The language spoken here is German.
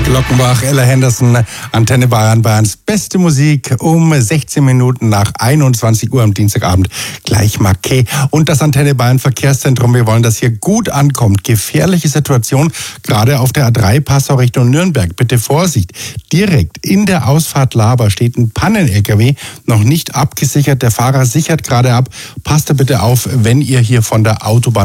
Glockenbach, Ella Henderson, Antenne Bayern, Bayerns beste Musik um 16 Minuten nach 21 Uhr am Dienstagabend. Gleich Marquet und das Antenne Bayern Verkehrszentrum. Wir wollen, dass hier gut ankommt. Gefährliche Situation, gerade auf der A3 Passau Richtung Nürnberg. Bitte Vorsicht. Direkt in der Ausfahrt Laber steht ein Pannen-LKW, noch nicht abgesichert. Der Fahrer sichert gerade ab. Passt da bitte auf, wenn ihr hier von der Autobahn